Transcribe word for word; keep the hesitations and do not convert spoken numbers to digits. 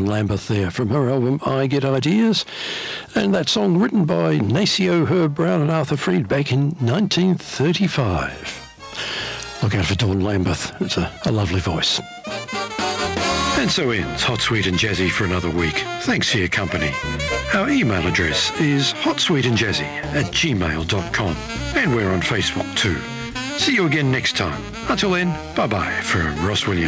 Lambeth there from her album I Get Ideas, and that song written by Nacio, Herb Brown and Arthur Freed back in nineteen thirty-five. Look out for Dawn Lambeth, it's a, a lovely voice. And so ends Hot, Sweet and Jazzy for another week. Thanks for your company. Our email address is hotsweetandjazzy at gmail dot com, and we're on Facebook too. See you again next time. Until then, bye-bye from Ross Williams.